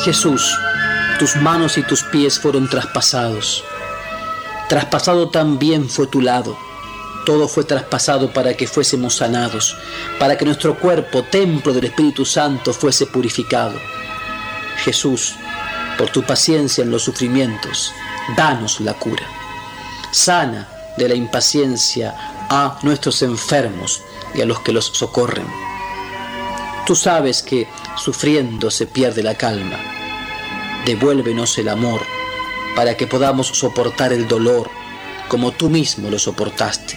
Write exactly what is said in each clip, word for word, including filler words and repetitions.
Jesús, tus manos y tus pies fueron traspasados. Traspasado también fue tu lado. Todo fue traspasado para que fuésemos sanados, para que nuestro cuerpo, templo del Espíritu Santo, fuese purificado. Jesús, por tu paciencia en los sufrimientos, danos la cura. Sana de la impaciencia a nuestros enfermos y a los que los socorren. Tú sabes que sufriendo se pierde la calma. Devuélvenos el amor para que podamos soportar el dolor como tú mismo lo soportaste.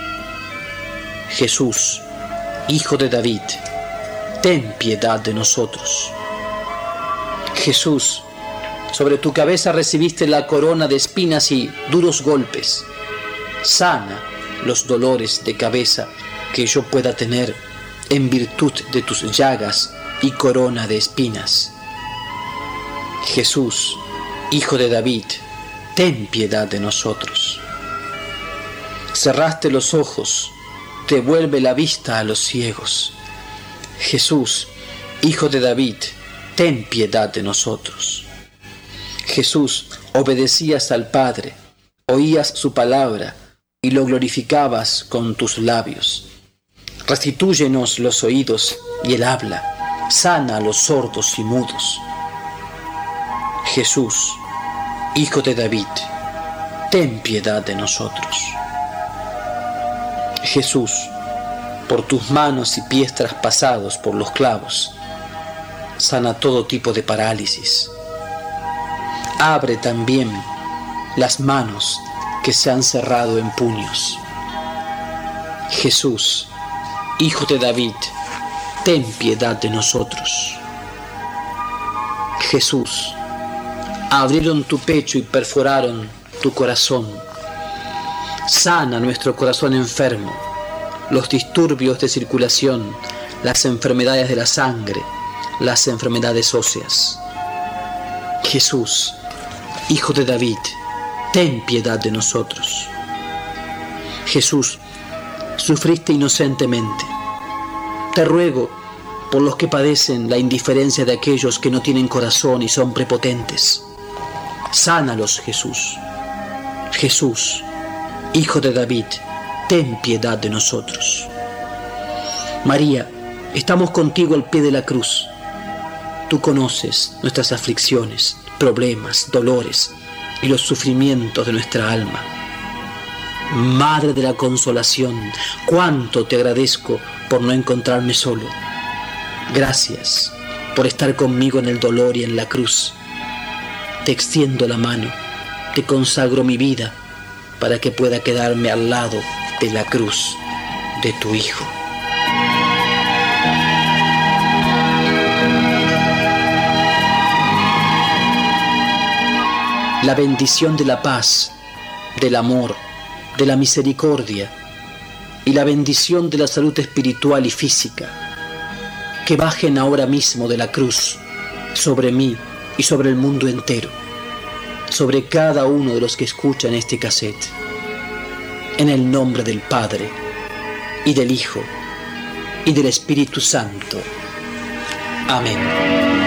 Jesús, Hijo de David, ten piedad de nosotros. Jesús, sobre tu cabeza recibiste la corona de espinas y duros golpes. Sana los dolores de cabeza que yo pueda tener en virtud de tus llagas y corona de espinas. Jesús, Hijo de David, ten piedad de nosotros. Cerraste los ojos, devuelve la vista a los ciegos. Jesús, Hijo de David, ten piedad de nosotros. Jesús, obedecías al Padre, oías su palabra y lo glorificabas con tus labios. Restitúyenos los oídos y el habla, sana a los sordos y mudos. Jesús, Hijo de David, ten piedad de nosotros. Jesús, por tus manos y pies traspasados por los clavos, sana todo tipo de parálisis. Abre también las manos que se han cerrado en puños. Jesús, Hijo de David, ten piedad de nosotros. Jesús, abrieron tu pecho y perforaron tu corazón. Sana nuestro corazón enfermo, los disturbios de circulación, las enfermedades de la sangre, las enfermedades óseas. Jesús, Hijo de David, ten piedad de nosotros. Jesús, sufriste inocentemente. Te ruego por los que padecen la indiferencia de aquellos que no tienen corazón y son prepotentes. Sánalos, Jesús. Jesús, Hijo de David, ten piedad de nosotros. María, estamos contigo al pie de la cruz. Tú conoces nuestras aflicciones, problemas, dolores y los sufrimientos de nuestra alma. Madre de la consolación, cuánto te agradezco por no encontrarme solo. Gracias por estar conmigo en el dolor y en la cruz. Te extiendo la mano, te consagro mi vida para que pueda quedarme al lado de la cruz de tu Hijo. La bendición de la paz, del amor, de la misericordia y la bendición de la salud espiritual y física que bajen ahora mismo de la cruz sobre mí y sobre el mundo entero, sobre cada uno de los que escuchan este cassette, en el nombre del Padre y del Hijo y del Espíritu Santo. Amén.